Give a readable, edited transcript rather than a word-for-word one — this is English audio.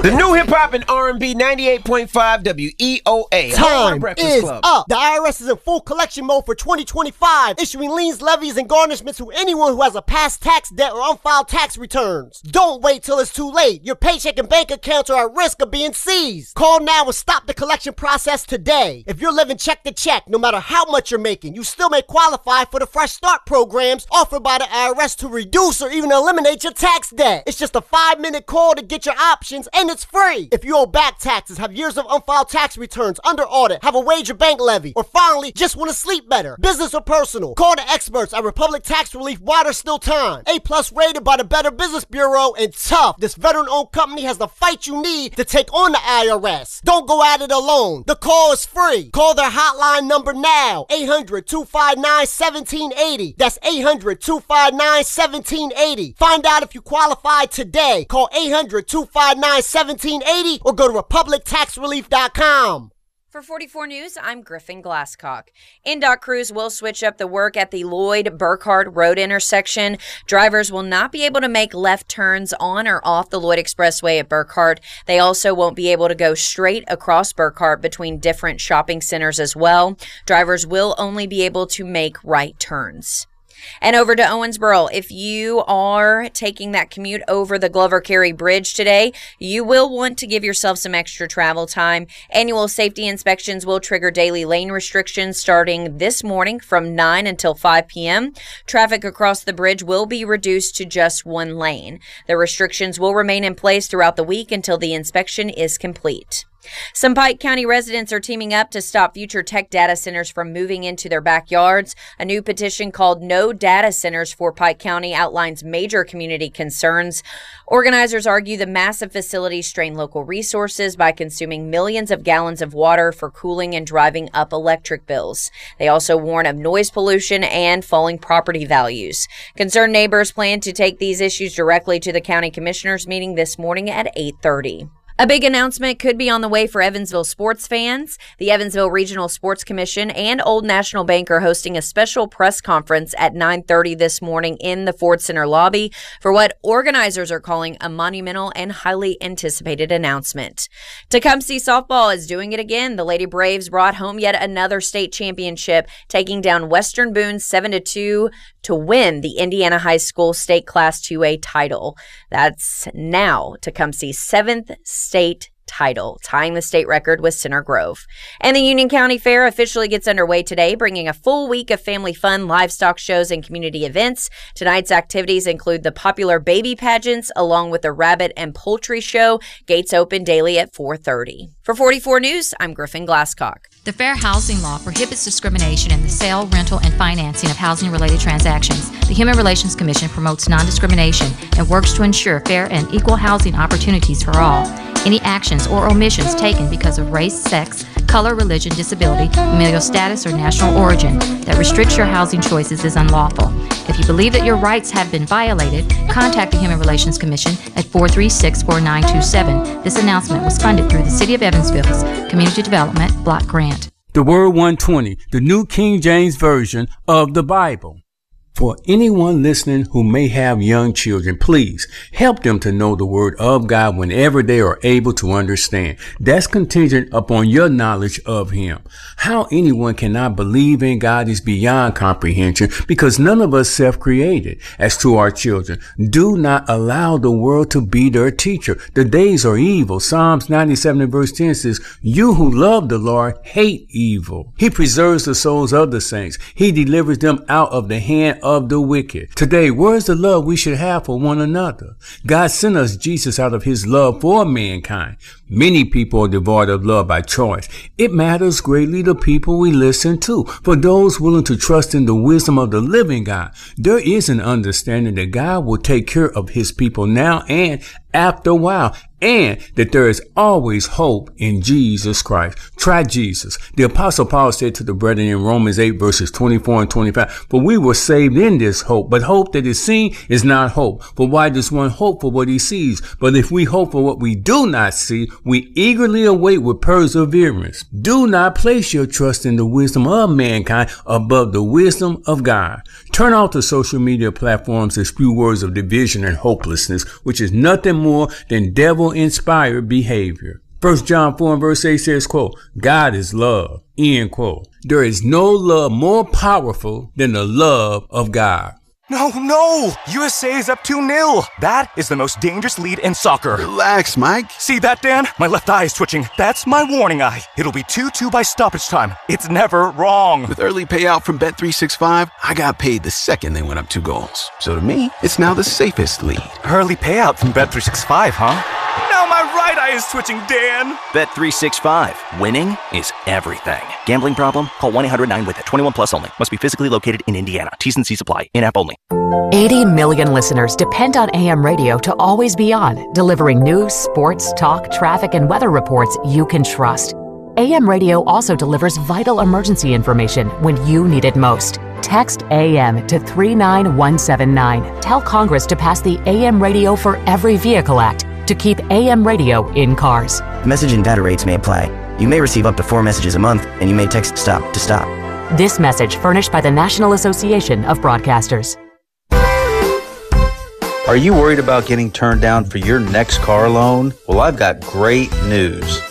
The new hip-hop and R&B 98.5 WEOA. Time is up. The IRS is in full collection mode for 2025, issuing liens, levies, and garnishments to anyone who has a past tax debt or unfiled tax returns. Don't wait till it's too late. Your paycheck and bank accounts are at risk of being seized. Call now and stop the collection process today. If you're living check to check, no matter how much you're making, you still may qualify for the Fresh Start programs offered by the IRS to reduce or even eliminate your tax debt. It's just a 5-minute call to get your options, and it's free. If you owe back taxes, have years of unfiled tax returns, under audit, have a wage or bank levy, or finally just want to sleep better, business or personal, call the experts at Republic Tax Relief while there's still time. A+ rated by the Better Business Bureau, and tough. This veteran-owned company has the fight you need to take on the IRS. Don't go at it alone. The call is free. Call their hotline number now. 800-259-1780. That's 800-259-1780. Find out if you qualify today. Call 800-259-1780 or go to republictaxrelief.com. For 44 News, I'm Griffin Glasscock. NDOT crews will switch up the work at the Lloyd-Burkhart Road intersection. Drivers will not be able to make left turns on or off the Lloyd Expressway at Burkhart. They also won't be able to go straight across Burkhart between different shopping centers as well. Drivers will only be able to make right turns. And over to Owensboro, if you are taking that commute over the Glover Carey Bridge today, you will want to give yourself some extra travel time. Annual safety inspections will trigger daily lane restrictions starting this morning from 9 until 5 p.m. Traffic across the bridge will be reduced to just one lane. The restrictions will remain in place throughout the week until the inspection is complete. Some Pike County residents are teaming up to stop future tech data centers from moving into their backyards. A new petition called No Data Centers for Pike County outlines major community concerns. Organizers argue the massive facilities strain local resources by consuming millions of gallons of water for cooling and driving up electric bills. They also warn of noise pollution and falling property values. Concerned neighbors plan to take these issues directly to the county commissioners meeting this morning at 8:30. A big announcement could be on the way for Evansville sports fans. The Evansville Regional Sports Commission and Old National Bank are hosting a special press conference at 9:30 this morning in the Ford Center lobby for what organizers are calling a monumental and highly anticipated announcement. Tecumseh softball is doing it again. The Lady Braves brought home yet another state championship, taking down Western Boone 7-2 to win the Indiana High School State Class 2A title. That's now Tecumseh's 7th state title, tying the state record with Center Grove. And the Union County Fair officially gets underway today, bringing a full week of family fun, livestock shows, and community events. Tonight's activities include the popular baby pageants, along with a rabbit and poultry show. Gates open daily at 4:30. For 44 News, I'm Griffin Glasscock. The Fair Housing Law prohibits discrimination in the sale, rental, and financing of housing-related transactions. The Human Relations Commission promotes non-discrimination and works to ensure fair and equal housing opportunities for all. Any actions or omissions taken because of race, sex, color, religion, disability, familial status, or national origin that restricts your housing choices is unlawful. If you believe that your rights have been violated, contact the Human Relations Commission at 436-4927. This announcement was funded through the City of Evansville's Community Development Block Grant. The Word 120, the New King James Version of the Bible. For anyone listening who may have young children, please help them to know the Word of God whenever they are able to understand. That's contingent upon your knowledge of Him. How anyone cannot believe in God is beyond comprehension, because none of us self-created. As to our children, do not allow the world to be their teacher. The days are evil. Psalms 97 and verse 10 says, "You who love the Lord hate evil. He preserves the souls of the saints. He delivers them out of the hand of the wicked." Today, where's the love we should have for one another? God sent us Jesus out of His love for mankind. Many people are devoid of love by choice. It matters greatly the people we listen to. For those willing to trust in the wisdom of the living God, there is an understanding that God will take care of His people now and after a while, and that there is always hope in Jesus Christ. Try Jesus. The Apostle Paul said to the brethren in Romans 8 verses 24 and 25, "For we were saved in this hope, but hope that is seen is not hope. For why does one hope for what he sees? But if we hope for what we do not see, we eagerly await with perseverance." Do not place your trust in the wisdom of mankind above the wisdom of God. Turn off the social media platforms that spew words of division and hopelessness, which is nothing more than devil-inspired behavior. 1 John 4 and verse 8 says, quote, God is love, end quote. There is no love more powerful than the love of God. No! USA is up 2-0. That is the most dangerous lead in soccer. Relax, Mike. See that, Dan? My left eye is twitching. That's my warning eye. It'll be 2-2 by stoppage time. It's never wrong. With early payout from Bet365, I got paid the second they went up 2 goals. So to me, it's now the safest lead. Early payout from Bet365, huh? Now my right eye is twitching, Dan. Bet365. Winning is everything. Gambling problem? Call 1-800-9-WITH-IT. 21 plus only. Must be physically located in Indiana. T's and C's apply. In-app only. 80 million listeners depend on AM radio to always be on, delivering news, sports, talk, traffic, and weather reports you can trust. AM radio also delivers vital emergency information when you need it most. Text AM to 39179. Tell Congress to pass the AM Radio for Every Vehicle Act to keep AM radio in cars. Message and data rates may apply. You may receive up to 4 messages a month, and you may text STOP to stop. This message furnished by the National Association of Broadcasters. Are you worried about getting turned down for your next car loan? Well, I've got great news.